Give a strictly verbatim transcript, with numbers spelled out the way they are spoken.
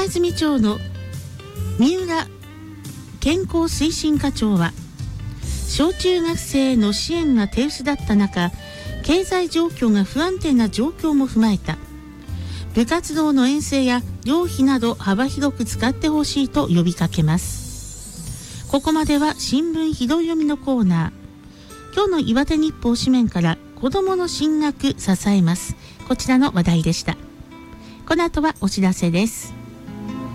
岩泉町の三浦健康推進課長は、小中学生の支援が手薄だった中、経済状況が不安定な状況も踏まえた部活動の遠征や寮費など幅広く使ってほしいと呼びかけます。ここまでは新聞ひど読みのコーナー。今日の岩手日報紙面から子どもの進学支えます、こちらの話題でした。この後はお知らせです。